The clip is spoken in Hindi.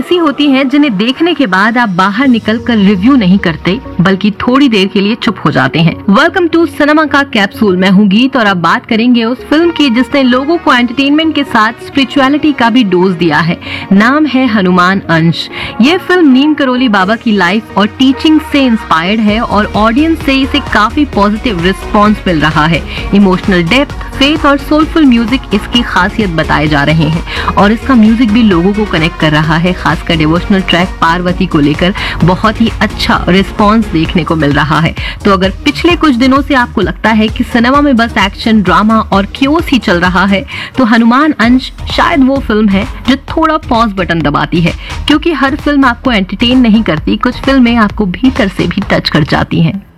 ऐसी होती हैं जिन्हें देखने के बाद आप बाहर निकलकर रिव्यू नहीं करते बल्कि थोड़ी देर के लिए चुप हो जाते हैं। वेलकम टू सिनेमा का कैप्सूल। मैं हूँ गीत और अब बात करेंगे उस फिल्म की जिसने लोगों को एंटरटेनमेंट के साथ स्पिरिचुअलिटी का भी डोज दिया है। नाम है हनुमान अंश। ये फिल्म नीम करोली बाबा की लाइफ और टीचिंग से इंस्पायर्ड है और ऑडियंस से इसे काफी पॉजिटिव रिस्पॉन्स मिल रहा है। इमोशनल डेप्थ, फेथ और सोलफुल म्यूजिक इसकी खासियत बताए जा रहे हैं और इसका म्यूजिक भी लोगों को कनेक्ट कर रहा है। खासकर डिवोशनल ट्रैक पार्वती को लेकर बहुत ही अच्छा रिस्पॉन्स देखने को मिल रहा है। तो अगर पिछले कुछ दिनों से आपको लगता है कि सिनेमा में बस एक्शन, ड्रामा और क्योस ही चल रहा है, तो हनुमान अंश शायद वो फिल्म है जो थोड़ा पॉज बटन दबाती है, क्योंकि हर फिल्म आपको एंटरटेन नहीं करती, कुछ फिल्में आपको भीतर से भी टच कर जाती हैं।